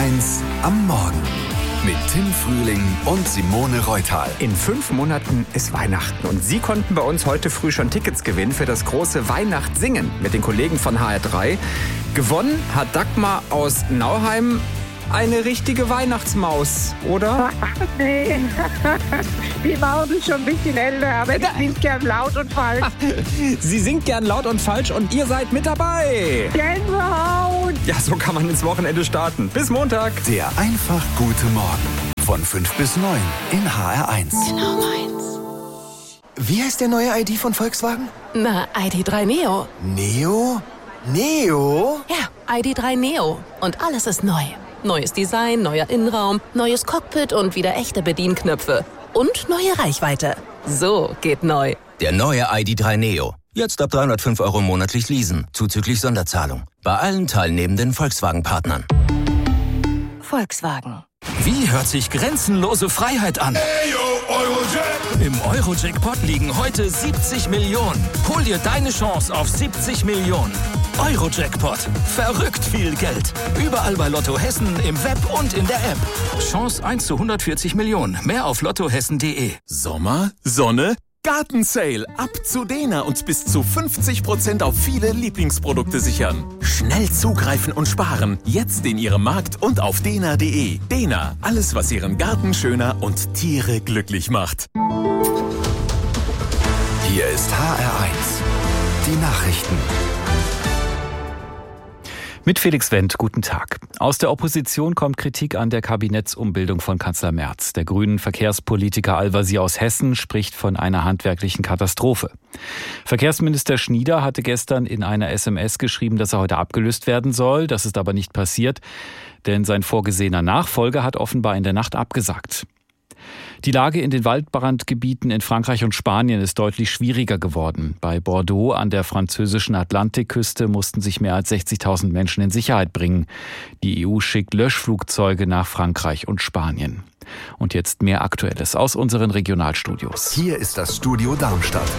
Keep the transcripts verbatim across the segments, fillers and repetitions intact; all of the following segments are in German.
eins am Morgen mit Tim Frühling und Simone Reutal. In fünf Monaten ist Weihnachten und Sie konnten bei uns heute früh schon Tickets gewinnen für das große Weihnachtssingen mit den Kollegen von H R drei. Gewonnen hat Dagmar aus Nauheim, eine richtige Weihnachtsmaus, oder? Nee, die Maus ist schon ein bisschen älter, aber ich singe gern laut und falsch. Sie singt gern laut und falsch und ihr seid mit dabei. Gänsehaut! Ja, so kann man ins Wochenende starten. Bis Montag. Der einfach gute Morgen von fünf bis neun in H R eins. Genau meins. Wie heißt der neue I D von Volkswagen? Na, I D drei Neo. Neo? Neo? Ja, I D drei Neo. Und alles ist neu. Neues Design, neuer Innenraum, neues Cockpit und wieder echte Bedienknöpfe. Und neue Reichweite. So geht neu. Der neue I D drei Neo. Jetzt ab dreihundertfünf Euro monatlich leasen, zuzüglich Sonderzahlung. Bei allen teilnehmenden Volkswagen-Partnern. Volkswagen. Wie hört sich grenzenlose Freiheit an? Im Euro-Jackpot liegen heute siebzig Millionen. Hol dir deine Chance auf siebzig Millionen. Euro-Jackpot. Verrückt viel Geld. Überall bei Lotto Hessen, im Web und in der App. Chance eins zu hundertvierzig Millionen. Mehr auf lottohessen punkt de. Sommer, Sonne, Gartensale. Ab zu Dena und bis zu fünfzig Prozent auf viele Lieblingsprodukte sichern. Schnell zugreifen und sparen. Jetzt in Ihrem Markt und auf dena punkt de. Dena. Alles, was Ihren Garten schöner und Tiere glücklich macht. Hier ist H R eins. Die Nachrichten. Mit Felix Wendt, guten Tag. Aus der Opposition kommt Kritik an der Kabinettsumbildung von Kanzler Merz. Der grünen Verkehrspolitiker Al-Wazir aus Hessen spricht von einer handwerklichen Katastrophe. Verkehrsminister Schnieder hatte gestern in einer S M S geschrieben, dass er heute abgelöst werden soll. Das ist aber nicht passiert, denn sein vorgesehener Nachfolger hat offenbar in der Nacht abgesagt. Die Lage in den Waldbrandgebieten in Frankreich und Spanien ist deutlich schwieriger geworden. Bei Bordeaux an der französischen Atlantikküste mussten sich mehr als sechzigtausend Menschen in Sicherheit bringen. Die E U schickt Löschflugzeuge nach Frankreich und Spanien. Und jetzt mehr Aktuelles aus unseren Regionalstudios. Hier ist das Studio Darmstadt.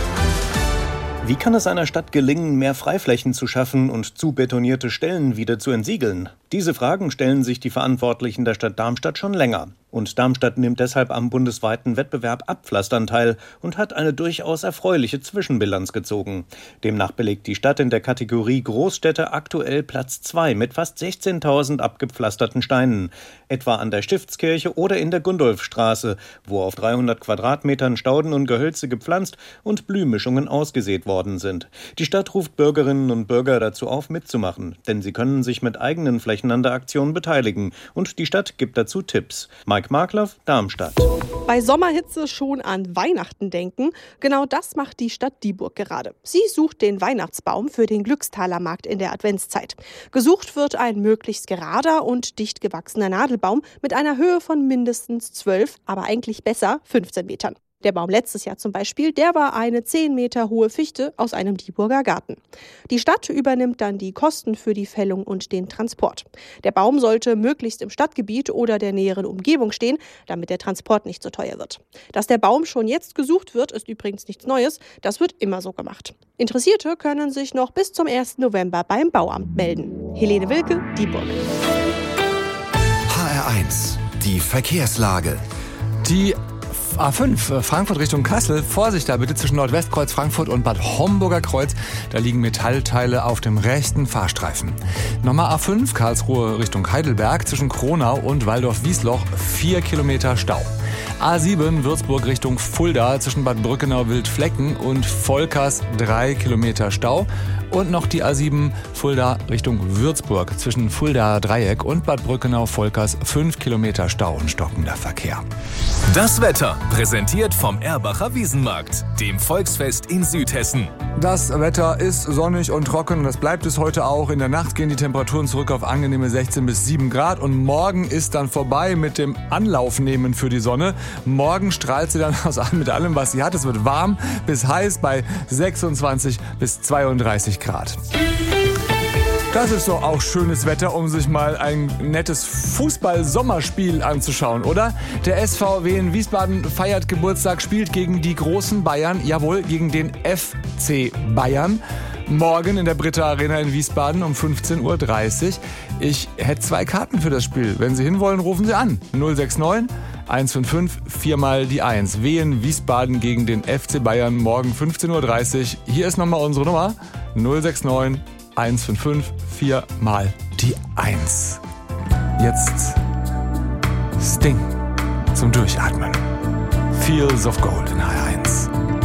Wie kann es einer Stadt gelingen, mehr Freiflächen zu schaffen und zu betonierte Stellen wieder zu entsiegeln? Diese Fragen stellen sich die Verantwortlichen der Stadt Darmstadt schon länger. Und Darmstadt nimmt deshalb am bundesweiten Wettbewerb Abpflastern teil und hat eine durchaus erfreuliche Zwischenbilanz gezogen. Demnach belegt die Stadt in der Kategorie Großstädte aktuell Platz zwei mit fast sechzehntausend abgepflasterten Steinen. Etwa an der Stiftskirche oder in der Gundolfstraße, wo auf dreihundert Quadratmetern Stauden und Gehölze gepflanzt und Blühmischungen ausgesät worden sind. Die Stadt ruft Bürgerinnen und Bürger dazu auf, mitzumachen, denn sie können sich mit eigenen Flächen an der Aktion beteiligen. Und die Stadt gibt dazu Tipps. Mike Markloff, Darmstadt. Bei Sommerhitze schon an Weihnachten denken. Genau das macht die Stadt Dieburg gerade. Sie sucht den Weihnachtsbaum für den Glückstaler Markt in der Adventszeit. Gesucht wird ein möglichst gerader und dicht gewachsener Nadelbaum mit einer Höhe von mindestens zwölf, aber eigentlich besser fünfzehn Metern. Der Baum letztes Jahr zum Beispiel, der war eine zehn Meter hohe Fichte aus einem Dieburger Garten. Die Stadt übernimmt dann die Kosten für die Fällung und den Transport. Der Baum sollte möglichst im Stadtgebiet oder der näheren Umgebung stehen, damit der Transport nicht so teuer wird. Dass der Baum schon jetzt gesucht wird, ist übrigens nichts Neues. Das wird immer so gemacht. Interessierte können sich noch bis zum ersten November beim Bauamt melden. Helene Wilke, Dieburg. H R eins. Die Verkehrslage. Die A fünf, Frankfurt Richtung Kassel. Vorsicht da bitte zwischen Nordwestkreuz Frankfurt und Bad Homburger Kreuz. Da liegen Metallteile auf dem rechten Fahrstreifen. Nochmal A fünf, Karlsruhe Richtung Heidelberg. Zwischen Kronau und Waldorf-Wiesloch vier Kilometer Stau. A sieben, Würzburg Richtung Fulda. Zwischen Bad Brückenau-Wildflecken und Volkers drei Kilometer Stau. Und noch die A sieben, Fulda Richtung Würzburg. Zwischen Fulda Dreieck und Bad Brückenau-Volkers fünf Kilometer Stau und stockender Verkehr. Das Wetter, präsentiert vom Erbacher Wiesenmarkt, dem Volksfest in Südhessen. Das Wetter ist sonnig und trocken und das bleibt es heute auch. In der Nacht gehen die Temperaturen zurück auf angenehme sechzehn bis sieben Grad und morgen ist dann vorbei mit dem Anlaufnehmen für die Sonne. Morgen strahlt sie dann aus mit allem, was sie hat. Es wird warm bis heiß bei sechsundzwanzig bis zweiunddreißig Grad. Das ist doch auch schönes Wetter, um sich mal ein nettes Fußball-Sommerspiel anzuschauen, oder? Der S V W in Wiesbaden feiert Geburtstag, spielt gegen die großen Bayern, jawohl, gegen den F C Bayern. Morgen in der Britta Arena in Wiesbaden um fünfzehn Uhr dreißig. Ich hätte zwei Karten für das Spiel. Wenn Sie hinwollen, rufen Sie an. null sechs neun, eins fünf fünf, vier mal die eins. Wien Wiesbaden gegen den F C Bayern, morgen fünfzehn Uhr dreißig. Hier ist nochmal unsere Nummer. null sechs neun, eins fünf fünf, vier mal die eins. Jetzt Sting zum Durchatmen. Fields of Gold in H R eins.